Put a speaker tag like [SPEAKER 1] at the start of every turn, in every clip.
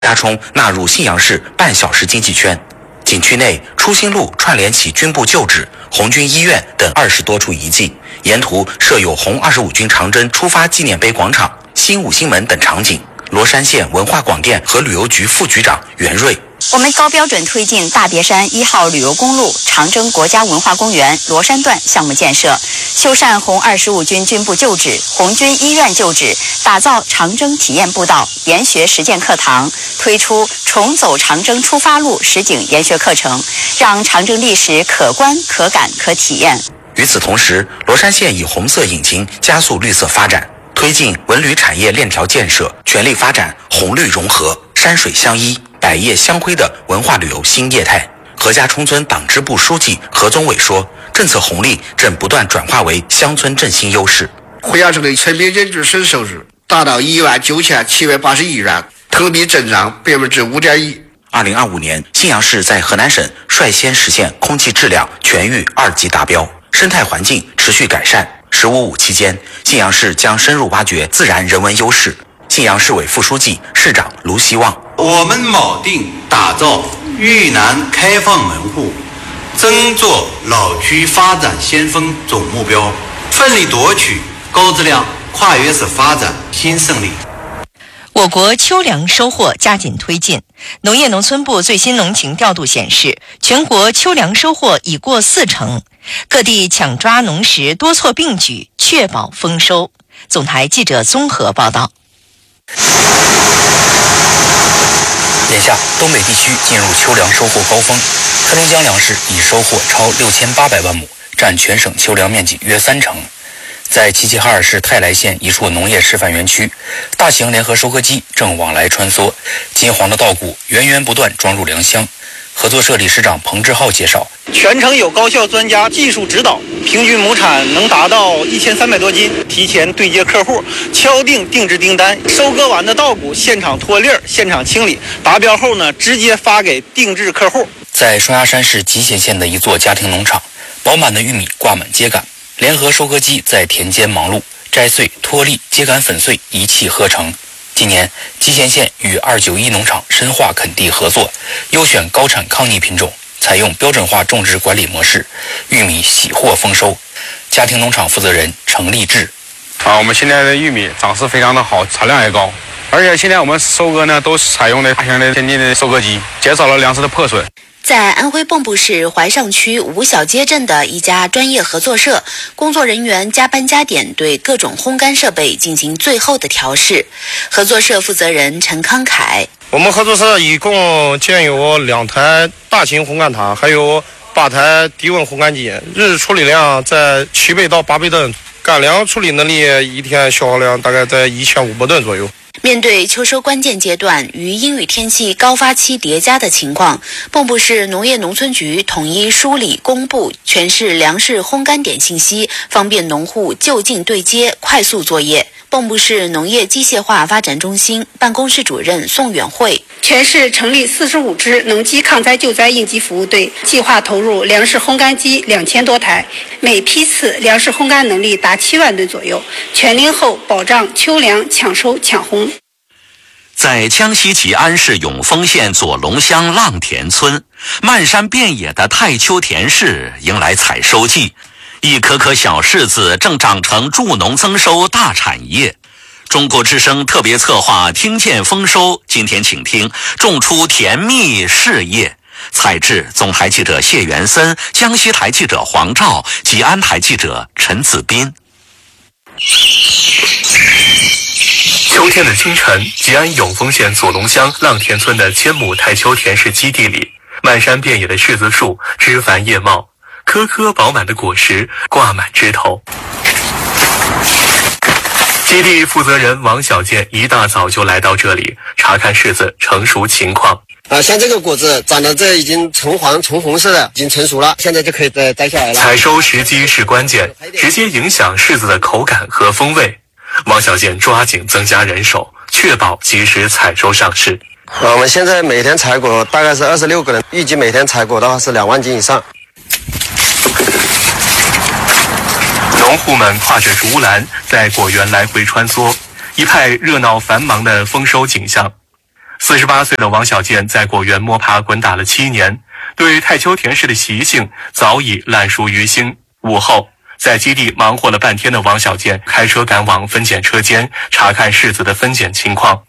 [SPEAKER 1] 大冲纳入信阳市半小时经济圈。景区内初心路串联起军部旧址、红军医院等20多处遗迹，沿途设有红25军长征出发纪念碑广场、新五星门等场景。罗山县文化广电和旅游局副局长袁瑞：
[SPEAKER 2] 我们高标准推进大别山1号旅游公路长征国家文化公园罗山段项目建设，修缮红25军军部旧址、红军医院旧址，打造长征体验步道、研学实践课堂，推出重走长征出发路实景研学课程，让长征历史可观、可感、可体验。
[SPEAKER 1] 与此同时，罗山县以红色引擎加速绿色发展，推进文旅产业链条建设，全力发展红绿融合、山水相依、百业相辉的文化旅游新业态。何家冲村党支部书记何宗伟说，政策红利正不断转化为乡村振兴优势。
[SPEAKER 3] 何家村的村民人均省收入达到19781元，同比增长5.1%。
[SPEAKER 1] 2025年，信阳市在河南省率先实现空气质量全域2级达标，生态环境持续改善。“15+5”期间，信阳市将深入挖掘自然人文优势。信阳市委副书记、市长卢希望：
[SPEAKER 4] 我们铆定打造豫南开放门户、争做老区发展先锋总目标，奋力夺取高质量跨越式发展新胜利。
[SPEAKER 5] 我国秋粮收获加紧推进。农业农村部最新农情调度显示，全国秋粮收获已过40%，各地抢抓农时多措并举，确保丰收。总台记者综合报道。
[SPEAKER 6] 眼下，东北地区进入秋粮收获高峰，黑龙江粮食已收获超6800万亩，占全省秋粮面积约30%。在齐齐哈尔市泰来县一处农业示范园区，大型联合收割机正往来穿梭，金黄的稻谷源源不断装入粮箱。合作社理事长彭志浩介绍，
[SPEAKER 7] 全程有高校专家技术指导，平均亩产能达到1300多斤。提前对接客户，敲定定制订单，收割完的稻谷现场脱粒儿，现场清理，达标后呢，直接发给定制客户。
[SPEAKER 6] 在双鸭山市集贤县的一座家庭农场，饱满的玉米挂满秸秆，联合收割机在田间忙碌，摘穗、脱粒、秸秆粉碎一气呵成。今年，集贤县与291农场深化垦地合作，优选高产抗逆品种，采用标准化种植管理模式，玉米喜获丰收。家庭农场负责人程立志：
[SPEAKER 8] 我们现在的玉米长势非常的好，产量也高，而且现在我们收割呢都采用的大型的先进的收割机，减少了粮食的破损。
[SPEAKER 9] 在安徽蚌埠市怀上区吴小街镇的一家专业合作社，工作人员加班加点对各种烘干设备进行最后的调试。合作社负责人陈康凯：
[SPEAKER 10] 我们合作社一共建有2台大型烘干塔，还有8台低温烘干机，日处理量在7倍到8倍吨，干粮处理能力一天消耗量大概在1500吨左右。
[SPEAKER 9] 面对秋收关键阶段与阴雨天气高发期叠加的情况，蚌埠市农业农村局统一梳理公布全市粮食烘干点信息，方便农户就近对接，快速作业。蚌埠市农业机械化发展中心办公室主任宋远慧：
[SPEAKER 11] 全市成立45支农机抗灾救灾应急服务队，计划投入粮食烘干机2000多台，每批次粮食烘干能力达7万吨左右，全龄后保障秋粮抢收抢烘。
[SPEAKER 12] 在江西吉安市永丰县左龙乡浪田村，漫山遍野的太丘田市迎来采收季，一颗颗小柿子正长成助农增收大产业。中国之声特别策划听见丰收，今天请听种出甜蜜事业。采制总台记者谢元森，江西台记者黄照，吉安台记者陈子斌。
[SPEAKER 13] 秋天的清晨，吉安永丰县左龙乡浪田村的千亩太丘田氏基地里，漫山遍野的柿子树枝繁叶茂，颗颗饱满的果实挂满枝头。基地负责人王小健一大早就来到这里查看柿子成熟情况。
[SPEAKER 3] 像这个果子长得这已经橙黄橙红色的，已经成熟了，现在就可以再摘下来了。
[SPEAKER 13] 采收时机是关键，直接影响柿子的口感和风味。王小健抓紧增加人手，确保及时采收上市。
[SPEAKER 3] 我们现在每天采果大概是26个人，预计每天采果的话是2万斤以上。
[SPEAKER 13] 农户们挎着竹篮在果园来回穿梭，一派热闹繁忙的丰收景象。 48岁的王小贱在果园摸爬滚打了7年，对太丘田氏的习性早已烂熟于心。午后，在基地忙活了半天的王小贱开车赶往分拣车间查看柿子的分拣情况。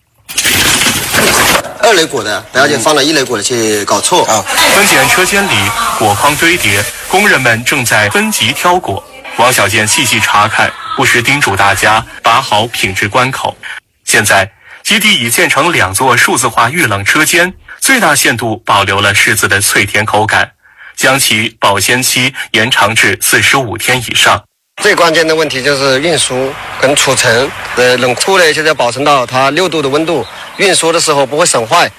[SPEAKER 14] 2类果的，不要紧，放了1类果的去搞错啊！
[SPEAKER 13] 分拣车间里果筐堆叠，工人们正在分级挑果。王小贱细细查看，不时叮嘱大家把好品质关口。现在基地已建成2座数字化预冷车间，最大限度保留了柿子的脆甜口感，将其保鲜期延长至45天以上。
[SPEAKER 14] 最关键的问题就是运输跟储存，冷库呢现在保存到它6度的温度，运输的时候不会损坏。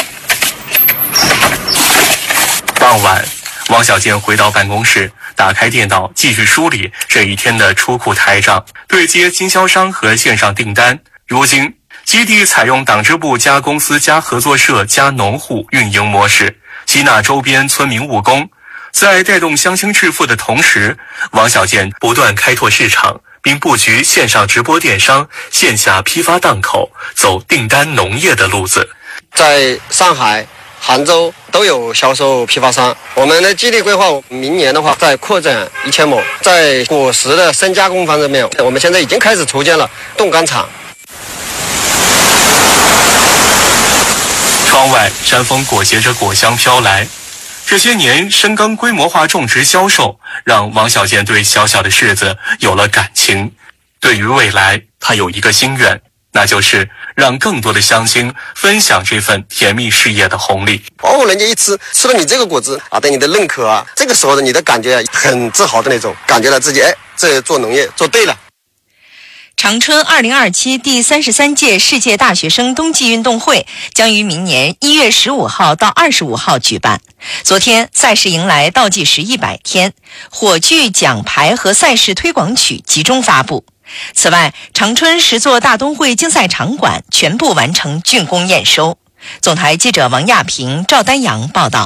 [SPEAKER 13] 傍晚，王小贱回到办公室，打开电脑继续梳理这一天的出库台账，对接经销商和线上订单。如今基地采用党支部加公司加合作社加农户运营模式，吸纳周边村民务工。在带动乡亲致富的同时，王小贱不断开拓市场，并布局线上直播电商、线下批发档口，走订单农业的路子。
[SPEAKER 14] 在上海、杭州都有销售批发商。我们的基地规划，明年的话再扩展1000亩。在果实的深加工方面，我们现在已经开始筹建了冻干厂。
[SPEAKER 13] 窗外山风裹挟着果香飘来。这些年深耕规模化种植销售，让王小贱对小小的柿子有了感情。对于未来，他有一个心愿，那就是让更多的乡亲分享这份甜蜜事业的红利。
[SPEAKER 14] 哦，人家一吃了你这个果子啊，对你的认可啊，这个时候的你的感觉很自豪的那种，感觉到自己这做农业做对了。
[SPEAKER 5] 长春2027第33届世界大学生冬季运动会将于明年1月15号到25号举办。昨天赛事迎来倒计时100天，火炬、奖牌和赛事推广曲集中发布。此外，长春10座大冬会竞赛场馆全部完成竣工验收。总台记者王亚平、赵丹阳报道。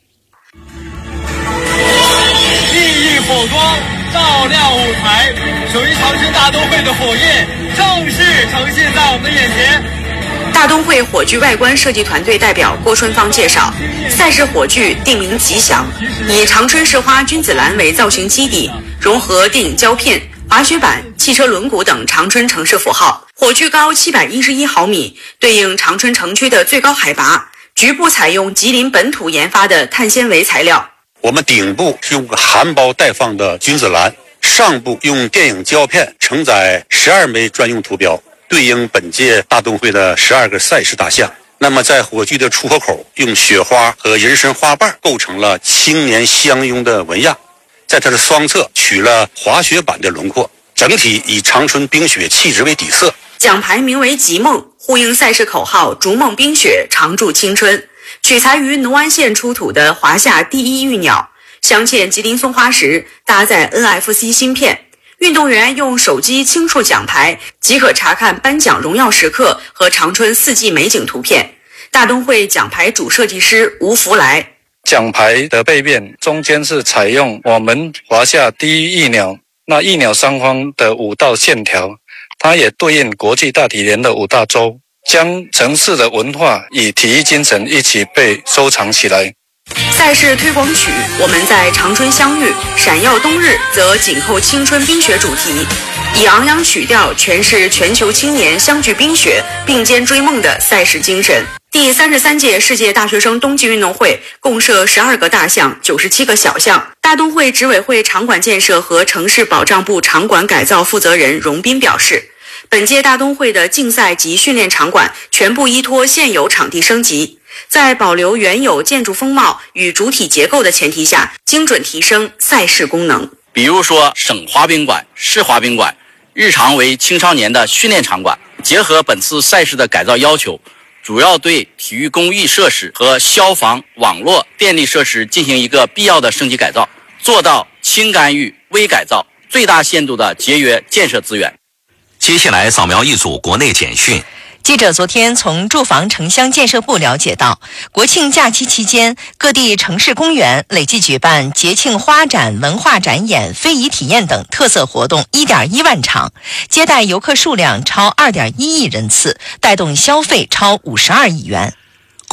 [SPEAKER 15] 熠熠火光照亮舞台，属于长春大冬会的火焰正式呈现在我们的眼前。
[SPEAKER 9] 大冬会火炬外观设计团队代表郭春芳介绍，赛事火炬定名吉祥，以长春市花君子兰为造型基底，融合电影胶片、滑雪板、汽车轮毂等长春城市符号。火炬高711毫米，对应长春城区的最高海拔。局部采用吉林本土研发的碳纤维材料。
[SPEAKER 16] 我们顶部是用含苞待放的君子兰，上部用电影胶片承载12枚专用图标，对应本届大冬会的12个赛事大项。那么在火炬的出火口，用雪花和人参花瓣构成了青年相拥的纹样，在它的双侧取了滑雪板的轮廓，整体以长春冰雪气质为底色。
[SPEAKER 9] 奖牌名为极梦，呼应赛事口号逐梦冰雪，常驻青春。取材于农安县出土的华夏第一玉鸟，镶嵌吉林松花石，搭载 NFC 芯片。运动员用手机轻触奖牌，即可查看颁奖荣耀时刻和长春四季美景图片。大冬会奖牌主设计师吴福来。
[SPEAKER 17] 奖牌的背面中间是采用我们华夏第一翼鸟，那翼鸟上方的5道线条，它也对应国际大体联的5大洲，将城市的文化与体育精神一起被收藏起来。
[SPEAKER 9] 赛事推广曲我们在长春相遇，闪耀冬日则紧扣青春冰雪主题，以昂扬曲调诠释全球青年相聚冰雪并肩追梦的赛事精神。第33届世界大学生冬季运动会共设12个大项，97个小项。大冬会执委会场馆建设和城市保障部场馆改造负责人荣斌表示，本届大冬会的竞赛及训练场馆全部依托现有场地升级，在保留原有建筑风貌与主体结构的前提下，精准提升赛事功能。
[SPEAKER 18] 比如说省滑冰馆、市滑冰馆，日常为青少年的训练场馆。结合本次赛事的改造要求，主要对体育公益设施和消防、网络、电力设施进行一个必要的升级改造，做到轻干预、微改造，最大限度的节约建设资源。
[SPEAKER 12] 接下来扫描一组国内简讯。
[SPEAKER 5] 记者昨天从住房城乡建设部了解到，国庆假期期间，各地城市公园累计举办节庆花展、文化展演、非遗体验等特色活动 1.1 万场，接待游客数量超2.1亿人次，带动消费超52亿元。